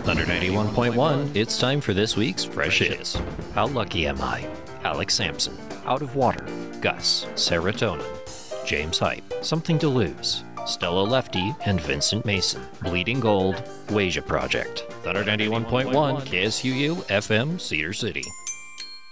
Thunder 91.1, it's time for this week's Fresh Hits. How Lucky Am I? Alex Sampson, Out of Water, Gus, Serotonin, James Hype, Something to Lose, Stella Lefty and Vincent Mason, Bleeding Gold, Wasia Project. Thunder 91.1, KSUU, FM, Cedar City.